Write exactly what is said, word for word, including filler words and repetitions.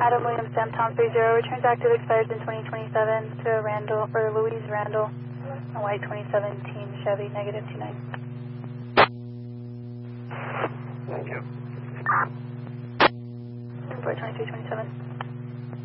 Adam Williams, Sam Tom three zero, returns active expires in twenty twenty-seven to Randall, or Louise Randall, a white twenty seventeen Chevy, negative two nine. Thank you. four twenty-three twenty-seven.